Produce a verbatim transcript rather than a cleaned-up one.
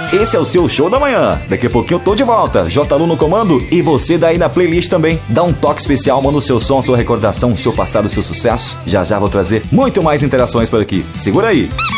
Esse é o seu Show da Manhã. Daqui a pouquinho eu tô de volta. J. Lu no comando e você daí na playlist também. Dá um toque especial, manda o seu som, a sua recordação, o seu passado, o seu sucesso. Já já vou trazer muito mais interações por aqui. Segura aí.